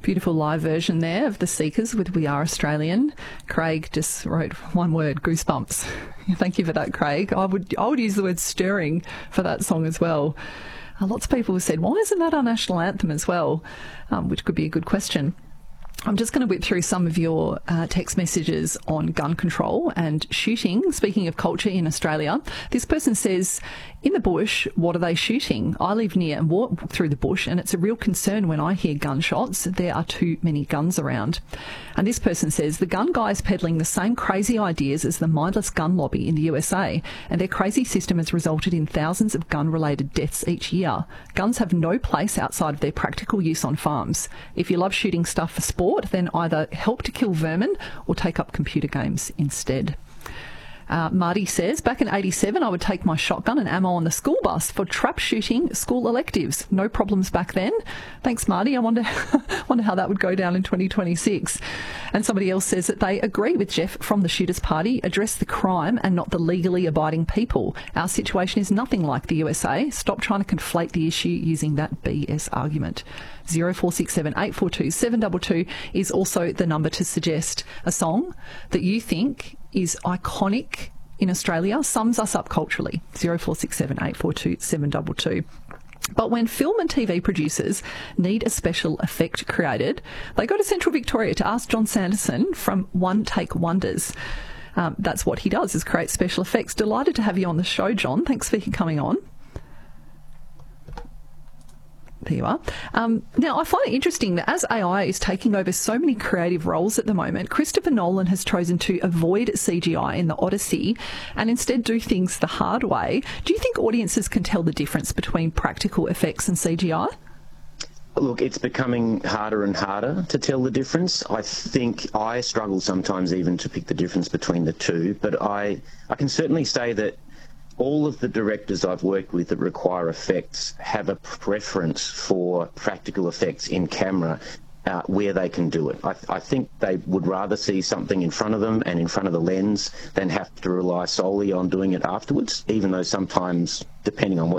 Beautiful live version there of The Seekers with We Are Australian. Craig just wrote one word, goosebumps. Thank you for that, Craig. I would use the word stirring for that song as well. Lots of people have said, why isn't that our national anthem as well? Which could be a good question. I'm just going to whip through some of your text messages on gun control and shooting. Speaking of culture in Australia, this person says, in the bush, what are they shooting? I live near and walk through the bush, and it's a real concern when I hear gunshots. There are too many guns around. And this person says, the gun guy is peddling the same crazy ideas as the mindless gun lobby in the USA, and their crazy system has resulted in thousands of gun-related deaths each year. Guns have no place outside of their practical use on farms. If you love shooting stuff for sport, then either help to kill vermin or take up computer games instead. Marty says, back in 87, I would take my shotgun and ammo on the school bus for trap shooting school electives. No problems back then. Thanks, Marty. I wonder how that would go down in 2026. And somebody else says that they agree with Jeff from the Shooters Party. Address the crime and not the legally abiding people. Our situation is nothing like the USA. Stop trying to conflate the issue using that BS argument. 0467 842 722 is also the number to suggest a song that you think is iconic in Australia, sums us up culturally. 0467 842 722. But when film and TV producers need a special effect created, they go to Central Victoria to ask John Sanderson from One Take Wonders. That's what he does, is create special effects. Delighted to have you on the show, John. Thanks for coming on. There you are. Now, I find it interesting that as AI is taking over so many creative roles at the moment, Christopher Nolan has chosen to avoid CGI in The Odyssey and instead do things the hard way. Do you think audiences can tell the difference between practical effects and CGI? Look, it's becoming harder and harder to tell the difference. I think I struggle sometimes even to pick the difference between the two, but I can certainly say that all of the directors I've worked with that require effects have a preference for practical effects in camera where they can do it. I think they would rather see something in front of them and in front of the lens than have to rely solely on doing it afterwards, even though sometimes, depending on what